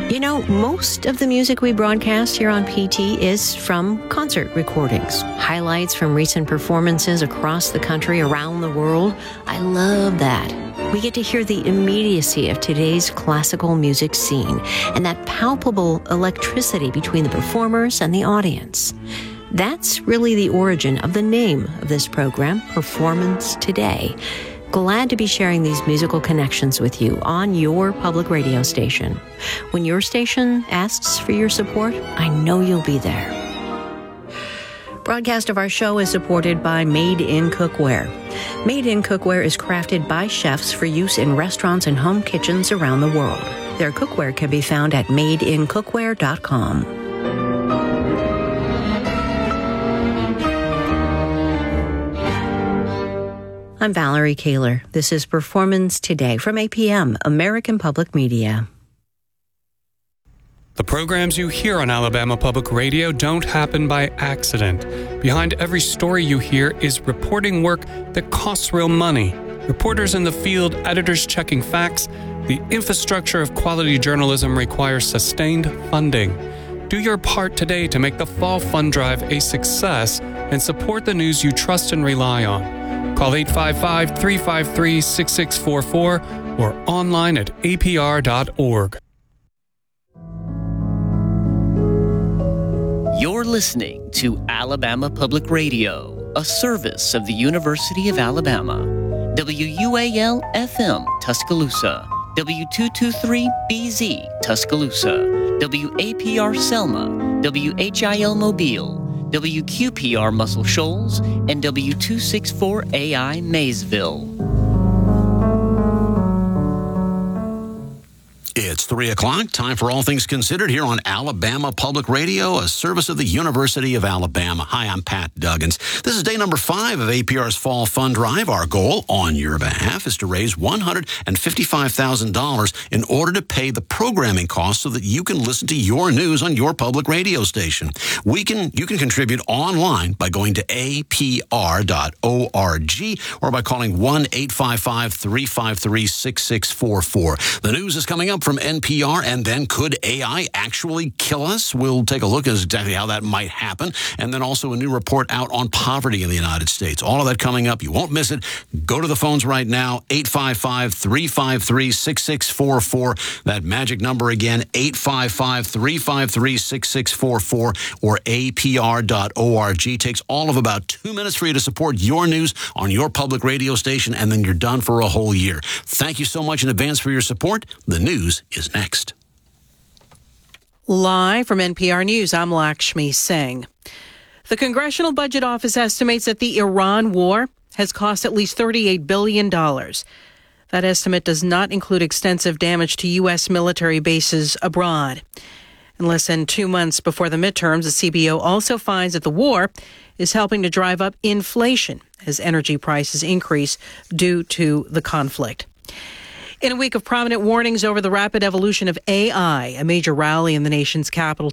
You know, most of the music we broadcast here on PT is from concert recordings, highlights from recent performances across the country, around the world. I love that. We get to hear the immediacy of today's classical music scene and that palpable electricity between the performers and the audience. That's really the origin of the name of this program, Performance Today. Glad to be sharing these musical connections with you on your public radio station. When your station asks for your support, I know you'll be there. Broadcast of our show is supported by Made in Cookware. Made in Cookware is crafted by chefs for use in restaurants and home kitchens around the world. Their cookware can be found at madeincookware.com. I'm Valerie Kaler. This is Performance Today from APM, American Public Media. The programs you hear on Alabama Public Radio don't happen by accident. Behind every story you hear is reporting work that costs real money. Reporters in the field, editors checking facts. The infrastructure of quality journalism requires sustained funding. Do your part today to make the Fall Fund Drive a success and support the news you trust and rely on. Call 855-353-6644 or online at apr.org. You're listening to Alabama Public Radio, a service of the University of Alabama. WUAL-FM, Tuscaloosa. W223-BZ, Tuscaloosa. WAPR Selma. WHIL Mobile. WQPR Muscle Shoals, and W264AI Maysville. It's 3 o'clock, time for All Things Considered here on Alabama Public Radio, a service of the University of Alabama. Hi, I'm Pat Duggins. This is day number 5 of APR's Fall Fund Drive. Our goal on your behalf is to raise $155,000 in order to pay the programming costs so that you can listen to your news on your public radio station. You can contribute online by going to apr.org or by calling 1-855-353-6644. The news is coming up from NPR, and then could AI actually kill us? We'll take a look at exactly how that might happen, and then also a new report out on poverty in the United States. All of that coming up. You won't miss it. Go to the phones right now, 855-353-6644. That magic number again, 855-353-6644 or apr.org. Takes all of about 2 minutes for you to support your news on your public radio station, and then you're done for a whole year. Thank you so much in advance for your support. The news is next. Live from NPR News, I'm Lakshmi Singh. The Congressional Budget Office estimates that the Iran war has cost at least $38 billion. That estimate does not include extensive damage to U.S. military bases abroad. In less than 2 months before the midterms, the CBO also finds that the war is helping to drive up inflation as energy prices increase due to the conflict. In a week of prominent warnings over the rapid evolution of AI, a major rally in the nation's capital